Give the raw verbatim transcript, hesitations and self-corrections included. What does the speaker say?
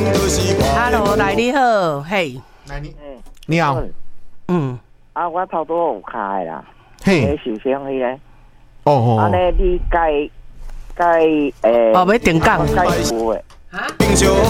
Hello， 来你好，嘿， 来你，你好， 嗯， 啊，我头拄有开啦， 嘿， 受伤迄个， 哦哦， 安尼你该该诶， 哦，要定岗， 该付诶，